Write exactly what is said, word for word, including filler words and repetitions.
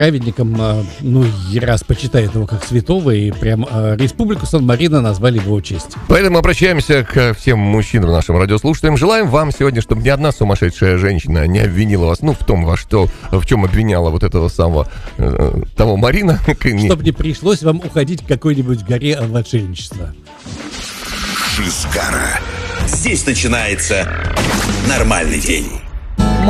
праведником, э, ну, и раз почитает его как святого, и прям э, Республику Сан-Марино назвали в его честь. Поэтому обращаемся к всем мужчинам, нашим радиослушателям. Желаем вам сегодня, чтобы ни одна сумасшедшая женщина не обвинила вас, ну, в том, во что, в чем обвиняла вот этого самого, э, того Марина. Чтобы не пришлось вам уходить к какой-нибудь горе в отшельничество. Шизгара. Здесь начинается нормальный день.